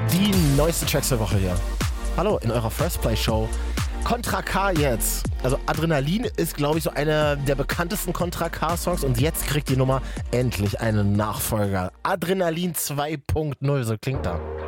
Die neuesten Tracks der Woche hier. Hallo, in eurer First Play Show. Contra K jetzt. Also Adrenalin ist, glaube ich, so einer der bekanntesten Contra K-Songs und jetzt kriegt die Nummer endlich einen Nachfolger. Adrenalin 2.0, so klingt er.